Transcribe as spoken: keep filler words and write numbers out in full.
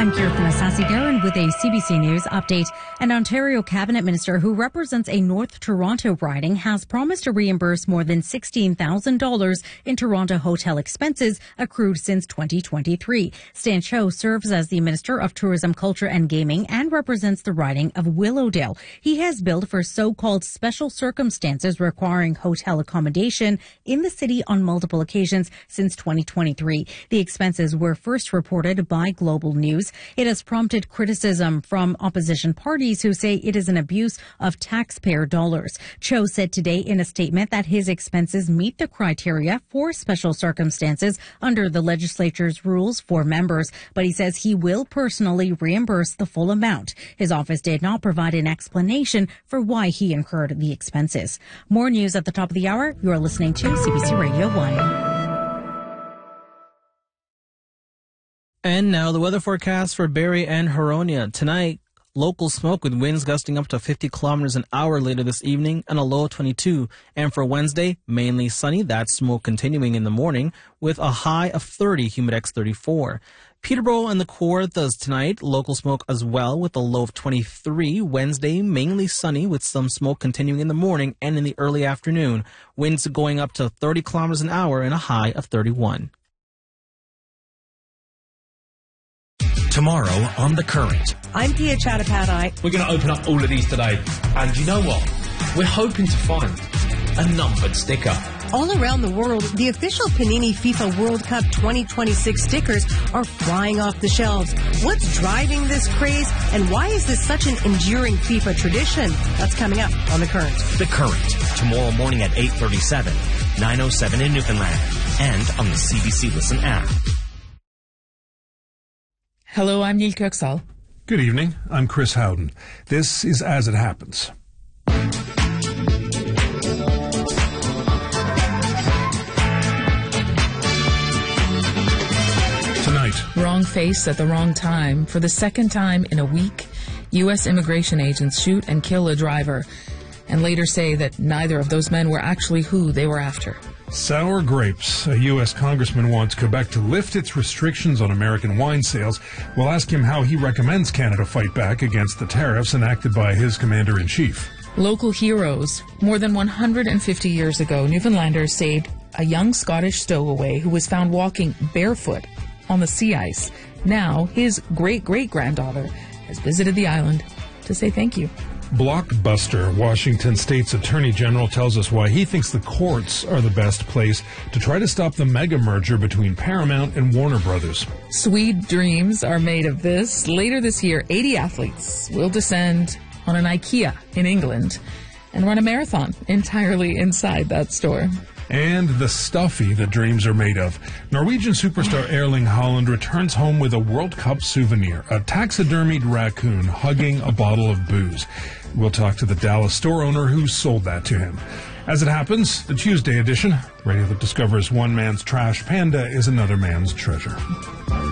I'm Kirtana Sasigaran with a C B C News update. An Ontario cabinet minister who represents a North Toronto riding has promised to reimburse more than sixteen thousand dollars in Toronto hotel expenses accrued since twenty twenty-three. Stan Cho serves as the Minister of Tourism, Culture and Gaming and represents the riding of Willowdale. He has billed for so-called special circumstances requiring hotel accommodation in the city on multiple occasions since twenty twenty-three. The expenses were first reported by Global News. It has prompted criticism from opposition parties who say it is an abuse of taxpayer dollars. Cho said today in a statement that his expenses meet the criteria for special circumstances under the legislature's rules for members, but he says he will personally reimburse the full amount. His office did not provide an explanation for why he incurred the expenses. More news at the top of the hour. You are listening to C B C Radio one. And now the weather forecast for Barrie and Huronia. Tonight, local smoke with winds gusting up to fifty kilometers an hour later this evening and a low of twenty-two. And for Wednesday, mainly sunny. That smoke continuing in the morning with a high of thirty, Humidex thirty-four. Peterborough and the Kawarthas tonight, local smoke as well with a low of twenty-three. Wednesday, mainly sunny with some smoke continuing in the morning and in the early afternoon. Winds going up to thirty kilometers an hour and a high of thirty-one. Tomorrow on The Current. I'm Pia Chattopadhyay. We're going to open up all of these today. And you know what? We're hoping to find a numbered sticker. All around the world, the official Panini FIFA World Cup twenty twenty-six stickers are flying off the shelves. What's driving this craze, and why is this such an enduring FIFA tradition? That's coming up on The Current. The Current, tomorrow morning at eight thirty-seven, nine oh seven in Newfoundland, and on the C B C Listen app. Hello, I'm Neil Kirksall. Good evening, I'm Chris Howden. This is As It Happens. Tonight. Wrong face at the wrong time. For the second time in a week, U S immigration agents shoot and kill a driver, and later say that neither of those men were actually who they were after. Sour grapes. A U S congressman wants Quebec to lift its restrictions on American wine sales. We'll ask him how he recommends Canada fight back against the tariffs enacted by his commander-in-chief. Local heroes. More than one hundred fifty years ago, Newfoundlanders saved a young Scottish stowaway who was found walking barefoot on the sea ice. Now, his great-great-granddaughter has visited the island to say thank you. Blockbuster. Washington State's Attorney General tells us why he thinks the courts are the best place to try to stop the mega merger between Paramount and Warner Brothers. Sweet dreams are made of this. Later this year, eighty athletes will descend on an IKEA in England and run a marathon entirely inside that store. And the stuffy that dreams are made of. Norwegian superstar Erling Haaland returns home with a World Cup souvenir, a taxidermied raccoon hugging a bottle of booze. We'll talk to the Dallas store owner who sold that to him. As it happens, the Tuesday edition, radio that discovers one man's trash panda is another man's treasure.